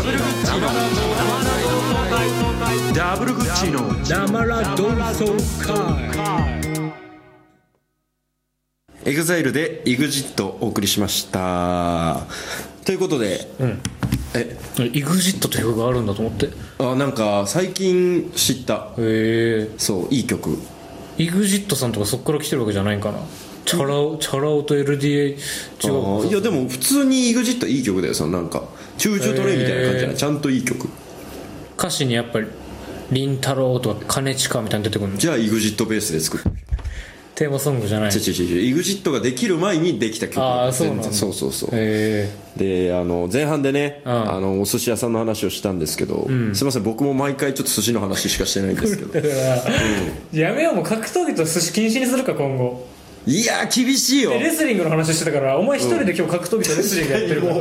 ダブルグッチの生ラ同窓会。 エグザイルで EXIT をお送りしましたということで、 EXIT という曲があるんだと思って。 なんか最近知った。そういい曲。 EXIT さんとかそっから来てるわけじゃないんかな。チャラ男と LDA 違う。 いやでも普通に EXIT いい曲だよ。そのなんかチューチュートレイみたいな感じじゃない、ちゃんといい曲。 歌詞にやっぱり凛太郎とか兼近みたいに出てくるの。 じゃあ EXIT ベースで作るテーマソングじゃない。 EXIT ができる前にできた曲。 そうなんだ。 そうで前半でね、お寿司屋さんの話をしたんですけど、すいません僕も毎回ちょっと寿司の話しかしてないんですけどだから、やめよう。もう格闘技と寿司禁止にするか今後。 いや厳しいよ。 レスリングの話してたから、お前一人で今日格闘技とレスリングやってるから